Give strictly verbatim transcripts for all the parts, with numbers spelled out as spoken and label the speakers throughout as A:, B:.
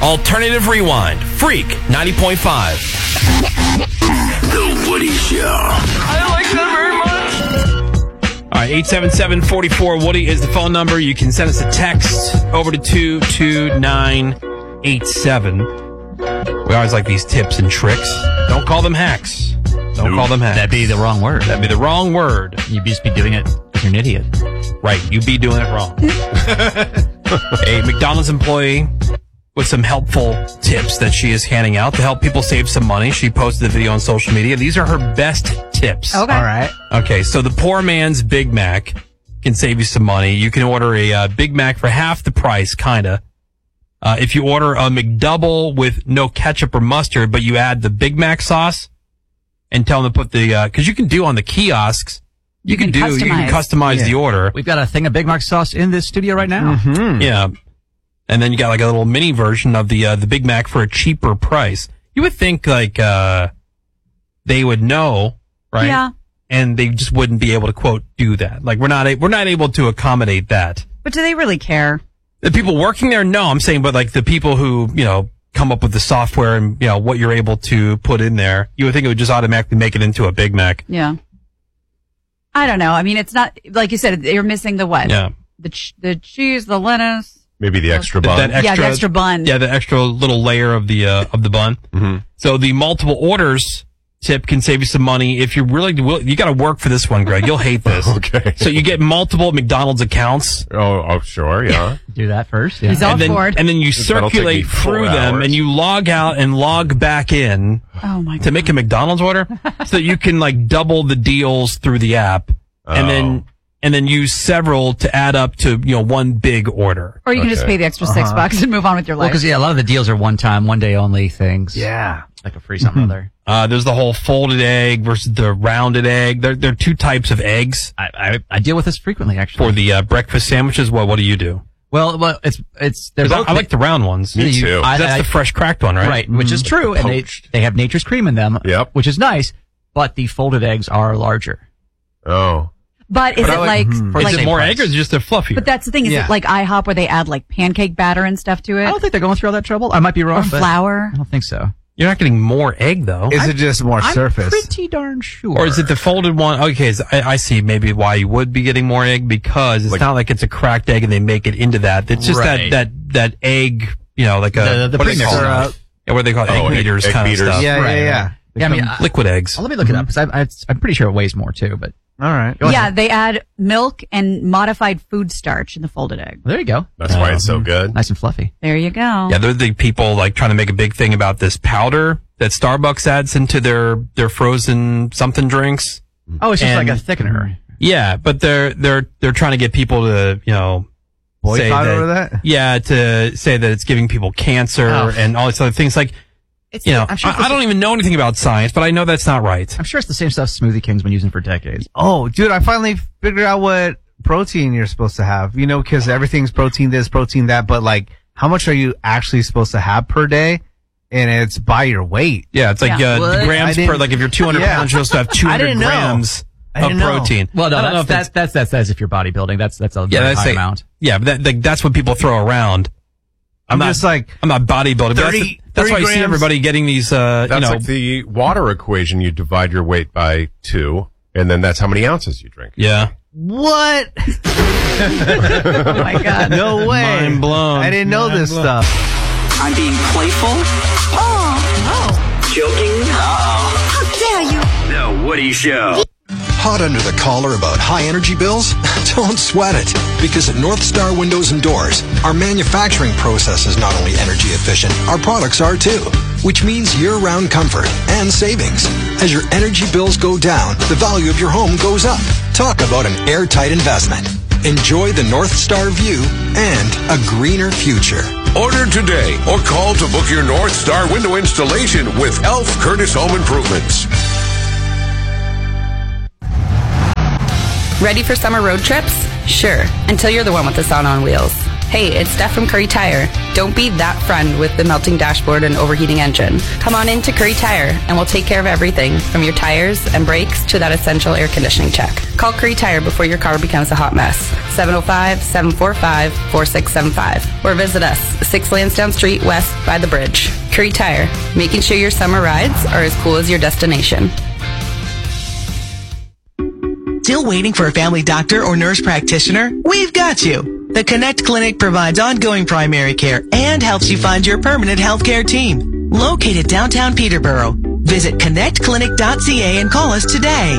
A: Alternative Rewind. Freak ninety point five.
B: The Woody Show.
A: I like that very much. All right, eight seven seven, four four, Woody is the phone number. You can send us a text over to two two nine eight seven. We always like these tips and tricks. Don't call them hacks. Don't Ooh, call them hacks.
C: That'd be the wrong word.
A: That'd be the wrong word.
C: You'd just be doing it because you're an idiot.
A: Right, you'd be doing it wrong. A McDonald's employee with some helpful tips that she is handing out to help people save some money. She posted the video on social media. These are her best tips.
D: Okay. All right.
A: Okay, so the poor man's Big Mac can save you some money. You can order a uh, Big Mac for half the price, kind of. Uh, if you order a McDouble with no ketchup or mustard, but you add the Big Mac sauce and tell them to put the, uh, cause you can do on the kiosks, you, you can, can do, customize. you can customize yeah. the order.
C: We've got a thing of Big Mac sauce in this studio right now.
A: Mm-hmm. Yeah. And then you got like a little mini version of the, uh, the Big Mac for a cheaper price. You would think like, uh, they would know, right?
D: Yeah.
A: And they just wouldn't be able to quote do that. Like we're not, a- we're not able to accommodate that.
D: But do they really care?
A: The people working there, no, I'm saying, but like the people who, you know, come up with the software and, you know, what you're able to put in there, you would think it would just automatically make it into a Big Mac.
D: Yeah. I don't know. I mean, it's not, like you said, you're missing the what?
A: Yeah.
D: The ch- the cheese, the lettuce.
E: Maybe the extra bun.
A: That extra,
D: yeah, the extra bun.
A: Yeah, the extra little layer of the, uh, of the bun.
E: Mm-hmm.
A: So the multiple orders tip can save you some money. If you really, you got to work for this one, Greg. You'll hate this.
E: Okay.
A: So you get multiple McDonald's accounts.
E: Oh, oh sure, yeah.
C: Do that first. Yeah.
D: He's all
A: and then,
D: bored.
A: and then you circulate through them
E: hours.
A: and you log out and log back in
D: oh my God.
A: to make a McDonald's order so that you can like double the deals through the app
E: oh.
A: and then, and then use several to add up to, you know, one big order.
D: Or you can
E: okay.
D: just pay the extra six uh-huh. bucks and move on with your life.
C: Well, because, yeah, a lot of the deals are one-time, one-day only things.
E: Yeah.
C: Like a free something or other.
A: Uh, there's the whole folded egg versus the rounded egg. There, there are two types of eggs.
C: I, I, I deal with this frequently, actually.
A: For the uh, breakfast sandwiches, what, what do you do?
C: Well, well, it's, it's, they're both,
A: I, I like the round ones.
E: Me too.
A: I, That's I, the fresh cracked one, right?
C: Right, which mm, is true. And they, they have nature's cream in them.
E: Yep.
C: Which is nice, but the folded eggs are larger.
E: Oh.
D: But is
E: but
D: it
E: like,
D: like,
E: hmm.
D: like
A: is it more egg or is it just a fluffier?
D: But that's the thing. Is
C: yeah.
D: it like IHOP where they add like pancake batter and stuff to it?
C: I don't think they're going through all that trouble. I might be wrong.
D: Or flour.
C: I don't think so.
A: You're not getting more egg though.
F: Is it just more
C: I'm
F: surface?
C: pretty darn sure.
A: Or is it the folded one? Okay, so I, I see maybe why you would be getting more egg because it's
E: like,
A: not like it's a cracked egg and they make it into that. It's just
C: right.
A: that, that, that egg, you know, like a,
C: the, the
A: what do they call
C: premix
A: it? Yeah, what do they call it?
E: Oh,
A: egg
E: egg-
A: beaters
E: egg
A: kind
E: beaters.
A: of stuff.
F: Yeah,
C: Right,
F: yeah, yeah.
C: right. Yeah, I mean, I,
A: liquid eggs.
C: let me look it up because I, I, I'm pretty sure it weighs more too, but.
F: All right.
C: Go
D: yeah,
C: ahead.
D: they add milk and modified food starch in the folded egg.
C: There you go.
E: That's why it's so good.
C: Nice and fluffy.
D: There you go.
A: Yeah, they're the people like trying to make a big thing about this powder that Starbucks adds into their, their frozen something drinks.
C: Oh, it's just
A: And-
C: like a thickener.
A: Yeah, but they're, they're, they're trying to get people to, you know, say
F: Boycott
A: that,
F: over that?
A: yeah, to say that it's giving people cancer
C: Oh.
A: and all these other things. Like,
C: It's,
A: you know,
C: I'm sure it's
A: I, I
C: the-
A: don't even know anything about science, but I know that's not right.
C: I'm sure it's the same stuff Smoothie King's been using for decades.
F: Oh, dude, I finally figured out what protein you're supposed to have. You know, because everything's protein this, protein that, but like, how much are you actually supposed to have per day? And it's by your weight.
A: Yeah, it's like
D: Yeah.
A: uh,
F: What?
A: grams
F: I
A: per,
F: didn't-
A: like if you're two hundred
F: Yeah.
A: pounds, you're supposed to have two
F: I
A: hundred
F: didn't know.
A: grams
F: I
A: of
F: didn't know.
A: protein.
C: Well, no,
A: I don't know
C: that's,
A: if
C: that's, that's, that's, that's if you're bodybuilding. That's, that's a
A: yeah,
C: very
A: that's
C: high
A: a,
C: amount.
A: yeah, but that, like, that's what people throw around.
F: I'm,
A: not,
F: just like,
A: I'm not bodybuilding. but that's
F: thirty,
A: that's why I see
F: grams.
A: everybody getting these, uh,
E: That's
A: you know,
E: like the water equation. You divide your weight by two, and then that's how many ounces you drink.
A: yeah.
F: what?
D: Oh my God.
F: No way.
A: Mind blown.
F: I didn't know
A: Mind
F: this
A: blown.
F: stuff.
G: I'm being playful.
H: Oh, oh.
G: Joking. Uh-oh.
H: How dare you?
B: The Woody Show.
I: Hot under the collar about high energy bills? Don't sweat it, because at North Star Windows and Doors, our manufacturing process is not only energy efficient, our products are too, which means year-round comfort and savings. As your energy bills go down, the value of your home goes up. Talk about an airtight investment. Enjoy the North Star view and a greener future.
J: Order today or call to book your North Star window installation with Elf Curtis Home Improvements.
K: Ready for summer road trips? Sure, until you're the one with the sauna on wheels.
B: Hey, it's Steph from Curry Tire. Don't be that friend with the melting dashboard and overheating engine. Come on into Curry Tire and we'll take care of everything from your tires and brakes to that essential air conditioning check. Call Curry Tire before your car becomes a hot mess. seven oh five, seven four five, four six seven five. Or visit us, six Lansdowne Street West by the bridge. Curry Tire, making sure your summer rides are as cool as your destination.
K: Still waiting for a family doctor or nurse practitioner? We've got you. The Connect Clinic provides ongoing primary care and helps you find your permanent healthcare team. Located downtown Peterborough. Visit connect clinic dot c a and call us today.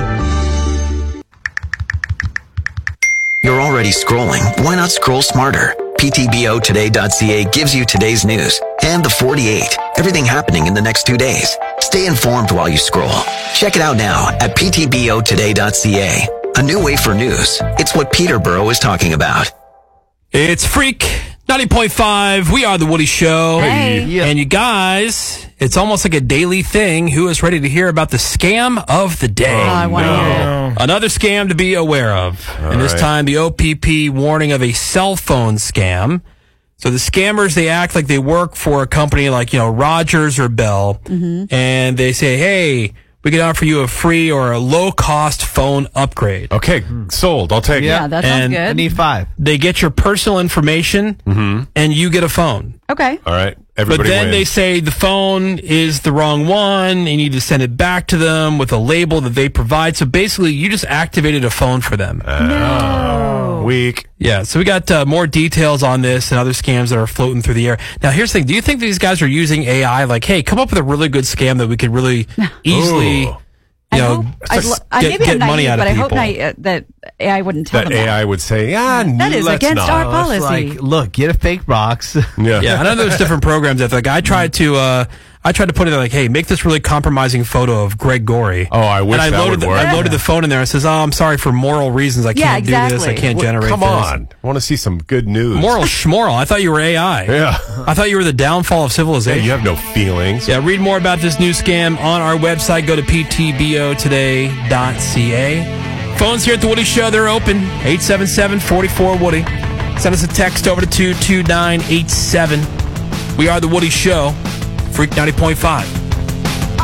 L: You're already scrolling. Why not scroll smarter? P T B O today dot c a gives you today's news and the forty-eight. Everything happening in the next two days. Stay informed while you scroll. Check it out now at P T B O today dot c a. A new way for news. It's what Peterborough is talking about.
A: It's Freak ninety point five. We are the Woody Show.
D: Hey.
F: Yeah.
A: And you guys, it's almost like a daily thing. Who is ready to hear about the scam of the day?
D: Oh, I want to hear it.
A: Another scam to be aware of.
E: All
A: and this
E: right.
A: time, the O P P warning of a cell phone scam. So the scammers, they act like they work for a company like, you know, Rogers or Bell.
D: Mm-hmm.
A: And they say, hey, we can offer you a free or a low-cost phone upgrade.
E: Okay, sold. I'll take
F: Yeah.
D: Yeah,
E: it.
D: that sounds
A: And
F: I
D: good.
F: need five.
A: They get your personal information, and you get a phone.
D: Okay.
E: All right.
A: But
E: Everybody
A: then they
E: wins.
A: say the phone is the wrong one. And you need to send it back to them with a label that they provide. So basically, you just activated a phone for them.
E: Weak.
A: Yeah. So we got uh, more details on this and other scams that are floating through the air. Now, here's the thing. Do you think these guys are using A I? Like, hey, come up with a really good scam that we could really easily,
E: Ooh.
A: you
D: I
A: know,
D: hope, I'd lo- I,
A: get,
D: maybe
A: get
D: I'm
A: money
D: naive,
A: out
D: but
A: of
D: I hope
A: people.
D: na- uh, that A I wouldn't tell
E: That
D: them
E: A I
D: that.
E: would say, ah,
D: That is
E: let's
D: against
E: not.
D: our
F: Oh,
D: policy.
F: it's like, look, get a fake box.
E: Yeah.
A: Yeah, I know there's different programs that like I tried to uh I tried to put in like, hey, make this really compromising photo of Greg Gorey.
E: Oh, I wish
A: and I
E: that
A: loaded
E: would
A: the,
E: work.
A: I loaded the phone in there. It says, oh, I'm sorry for moral reasons. I
D: Yeah,
A: can't do this. I
D: exactly.
A: can't
E: Well,
A: generate
E: Come
A: this.
E: on. I want to see some good news.
A: Moral schmoral. I thought you were A I.
E: Yeah.
A: I thought you were the downfall of
E: Hey,
A: civilization.
E: you have no feelings.
A: Yeah, read more about this new scam on our website. Go to P T B O today dot c a. Phones here at The Woody Show, they're open. eight seven seven, four four, Woody. Send us a text over to two two nine eight seven. We are The Woody Show. Freak ninety point five.